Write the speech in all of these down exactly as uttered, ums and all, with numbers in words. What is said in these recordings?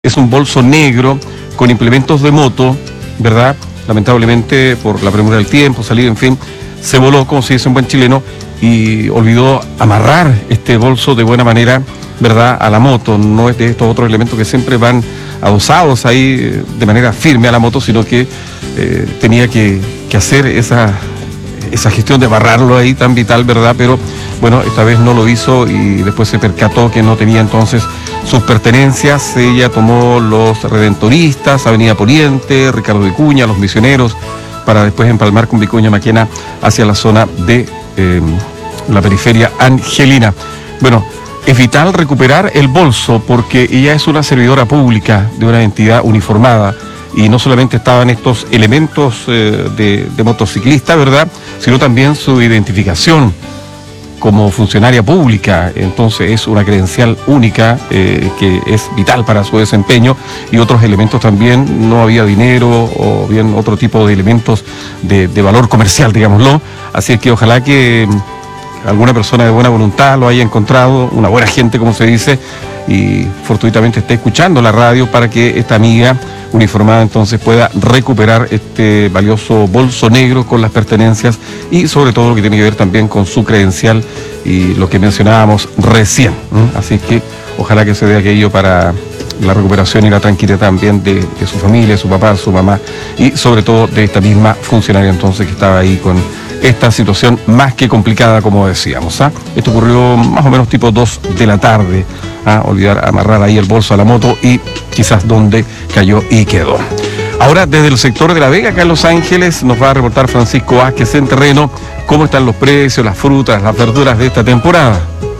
Es un bolso negro con implementos de moto, ¿verdad? Lamentablemente, por la premura del tiempo, salir, en fin, se voló, como se dice en buen chileno, y olvidó amarrar este bolso de buena manera, ¿verdad?, a la moto. No es de estos otros elementos que siempre van adosados ahí de manera firme a la moto, sino que eh, tenía que, que hacer esa, esa gestión de amarrarlo ahí tan vital, ¿verdad? Pero bueno, esta vez no lo hizo y después se percató que no tenía entonces sus pertenencias. Ella tomó los Redentoristas, Avenida Poniente, Ricardo Vicuña, los Misioneros, para después empalmar con Vicuña Maquena hacia la zona de eh, la periferia angelina. Bueno, es vital recuperar el bolso porque ella es una servidora pública de una entidad uniformada y no solamente estaban estos elementos eh, de, de motociclista, ¿verdad?, sino también su identificación como funcionaria pública. Entonces es una credencial única eh, que es vital para su desempeño, y otros elementos también. No había dinero o bien otro tipo de elementos de, de valor comercial, digámoslo. Así es que ojalá que alguna persona de buena voluntad lo haya encontrado, una buena gente, como se dice, y fortuitamente esté escuchando la radio para que esta amiga uniformada entonces pueda recuperar este valioso bolso negro con las pertenencias y sobre todo lo que tiene que ver también con su credencial y lo que mencionábamos recién. ¿Mm? Así que ojalá que se dé aquello para la recuperación y la tranquilidad también de, de su familia, su papá, su mamá y sobre todo de esta misma funcionaria entonces que estaba ahí con esta situación más que complicada, como decíamos. ¿ah? Esto ocurrió más o menos tipo dos de la tarde. ¿ah? Olvidar amarrar ahí el bolso a la moto y quizás donde cayó y quedó. Ahora, desde el sector de La Vega, acá en Los Ángeles, nos va a reportar Francisco Vázquez en terreno cómo están los precios, las frutas, las verduras de esta temporada.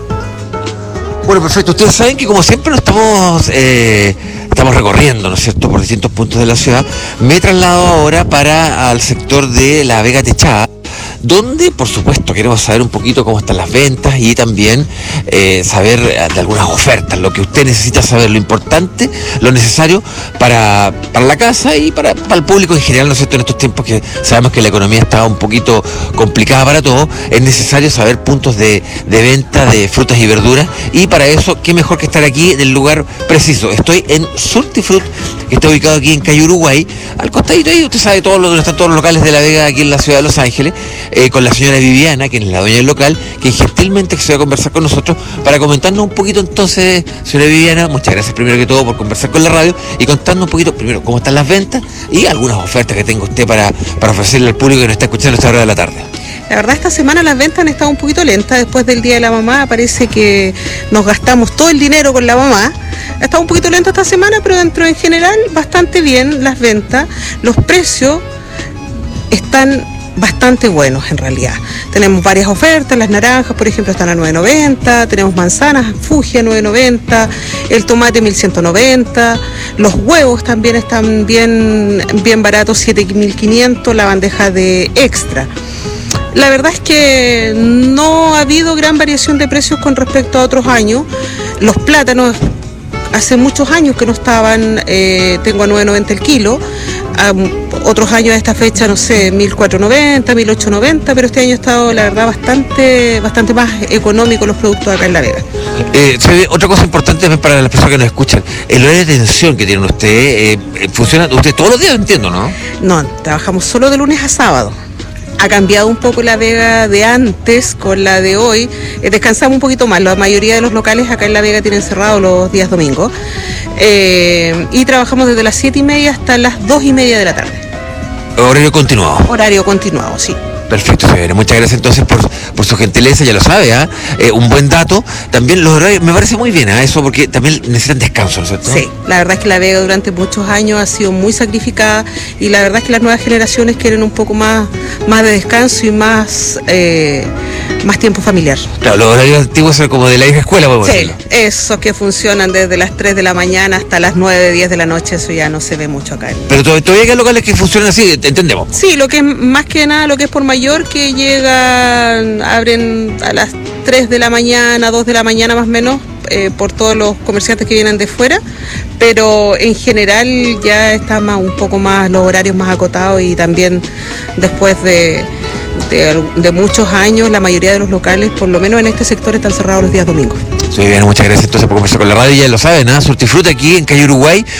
Bueno, perfecto. Ustedes saben que como siempre nos estamos eh, estamos recorriendo, ¿no es cierto?, por distintos puntos de la ciudad. Me he trasladado ahora para al sector de La Vega Techada, donde, por supuesto, queremos saber un poquito cómo están las ventas y también eh, saber de algunas ofertas, lo que usted necesita saber, lo importante, lo necesario para, para la casa y para, para el público en general, ¿no es cierto?, en estos tiempos que sabemos que la economía está un poquito complicada para todos. Es necesario saber puntos de, de venta de frutas y verduras, y para eso, qué mejor que estar aquí en el lugar preciso. Estoy en Surtifruit, que está ubicado aquí en Calle Uruguay, al costadito ahí, usted sabe todo lo, donde están todos los locales de La Vega aquí en la ciudad de Los Ángeles. Eh, con la señora Viviana, que es la dueña del local, que gentilmente se va a conversar con nosotros para comentarnos un poquito. Entonces, señora Viviana, muchas gracias primero que todo por conversar con la radio y contarnos un poquito, primero, cómo están las ventas y algunas ofertas que tenga usted para, para ofrecerle al público que nos está escuchando a esta hora de la tarde. La verdad, esta semana las ventas han estado un poquito lentas. Después del Día de la Mamá parece que nos gastamos todo el dinero con la mamá. Ha estado un poquito lento esta semana, pero dentro en general bastante bien las ventas. Los precios están bastante buenos en realidad. Tenemos varias ofertas. Las naranjas, por ejemplo, están a nueve noventa, tenemos manzanas Fuji a nueve noventa, el tomate mil ciento noventa, los huevos también están bien, bien baratos, siete mil quinientos, la bandeja de extra. La verdad es que no ha habido gran variación de precios con respecto a otros años. Los plátanos hace muchos años que no estaban, eh, tengo a nueve noventa el kilo. Um, otros años a esta fecha, no sé, mil cuatrocientos noventa, mil ochocientos noventa, pero este año ha estado, la verdad, bastante bastante más económico los productos acá en La Vega. Eh, se ve, otra cosa importante para las personas que nos escuchan, el horario de atención que tienen ustedes, eh, ¿funciona usted todos los días, entiendo, no? No, trabajamos solo de lunes a sábado. Ha cambiado un poco La Vega de antes con la de hoy. Eh, descansamos un poquito más. La mayoría de los locales acá en La Vega tienen cerrado los días domingos. Eh, y trabajamos desde las siete y media hasta las dos y media de la tarde. Horario continuado. Horario continuado, sí. Perfecto, señora. Muchas gracias entonces por, por su gentileza, ya lo sabe, ¿eh? Eh, un buen dato. También los horarios, me parece muy bien, ¿eh? Eso, porque también necesitan descanso, ¿no es cierto? Sí, la verdad es que La Vega durante muchos años ha sido muy sacrificada y la verdad es que las nuevas generaciones quieren un poco más, más de descanso y más, eh, más tiempo familiar. Claro, los horarios antiguos son como de la vieja escuela, podemos sí, decirlo. esos que funcionan desde las tres de la mañana hasta las nueve, diez de la noche, eso ya no se ve mucho acá. Pero todavía hay locales que funcionan así, entendemos. Sí, lo que es más que nada, lo que es por mayor, que llegan, abren a las tres de la mañana, dos de la mañana más o menos, eh, por todos los comerciantes que vienen de fuera, pero en general ya está más, un poco más, los horarios más acotados, y también después de, de, de muchos años la mayoría de los locales, por lo menos en este sector, están cerrados los días domingos. Muy bien, muchas gracias entonces por conversar con la radio, ya lo saben, ¿eh? Surtifruta aquí en Calle Uruguay,